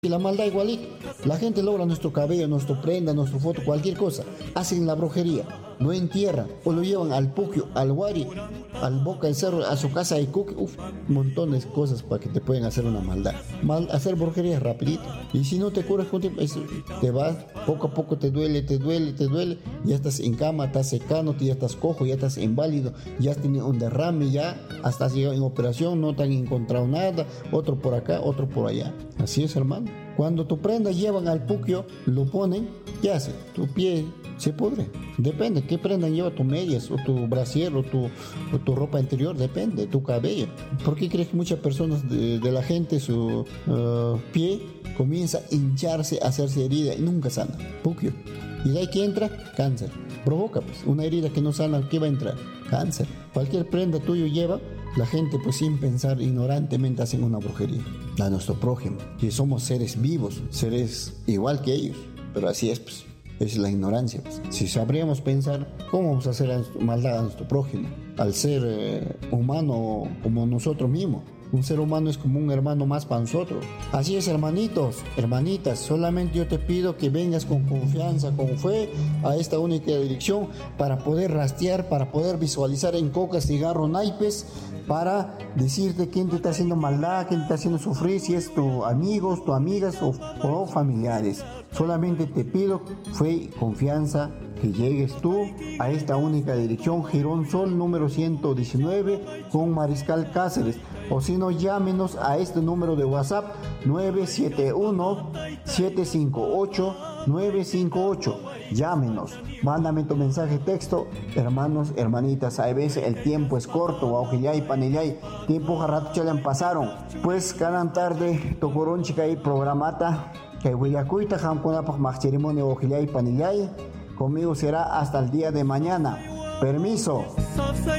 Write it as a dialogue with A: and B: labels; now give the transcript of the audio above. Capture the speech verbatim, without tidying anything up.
A: Y la maldad igualito. La gente logra nuestro cabello, nuestra prenda, nuestra foto, cualquier cosa. Hacen la brujería, lo entierran o lo llevan al puquio, al guari, al boca del cerro, a su casa de cuque. Uf, un montón de cosas para que te pueden hacer una maldad. Mal, hacer brujería es rapidito. Y si no te curas con tiempo, es, te vas, poco a poco te duele, te duele, te duele. Ya estás en cama, estás secando, ya estás cojo, ya estás inválido, ya has tenido un derrame, ya hasta has llegado en operación, no te han encontrado nada, otro por acá, otro por allá. Así es, hermano. Cuando tu prenda llevan al puquio, lo ponen, ¿qué hace? Tu pie se pudre. Depende, ¿qué prenda lleva tu medias, o tu brasier, o tu, o tu ropa interior? Depende, tu cabello. ¿Por qué crees que muchas personas de, de la gente, su uh, pie comienza a hincharse, a hacerse herida y nunca sana? Puquio. Y de ahí que entra, cáncer. Provoca, pues, una herida que no sana, ¿qué va a entrar? Cáncer. Cualquier prenda tuyo lleva, la gente, pues sin pensar, ignorantemente hacen una brujería a nuestro prójimo, que somos seres vivos, seres igual que ellos, pero así es, pues, es la ignorancia, pues. Si sabríamos pensar, ¿cómo vamos a hacer maldad a nuestro prójimo? Al ser eh, humano como nosotros mismos. Un ser humano es como un hermano más para nosotros. Así es, hermanitos, hermanitas, solamente yo te pido que vengas con confianza, con fe a esta única dirección para poder rastrear, para poder visualizar en coca, cigarro, naipes, para decirte quién te está haciendo maldad, quién te está haciendo sufrir, si es tu amigos, tus amigas o, o familiares. Solamente te pido fe y confianza, que llegues tú a esta única dirección, Girón Sol número ciento diecinueve con Mariscal Cáceres, o si no, llámenos a este número de WhatsApp nueve siete uno, siete cinco ocho, nueve cinco ocho. Llámenos, mándame tu mensaje texto. Hermanos, hermanitas, a veces el tiempo es corto, aujillay, panillay, tiempo rato chalan pasaron, pues cada tarde tocoron chica y programata que huillacuita jamponapak más ceremonia aujillay, panillay. Conmigo será hasta el día de mañana. Permiso.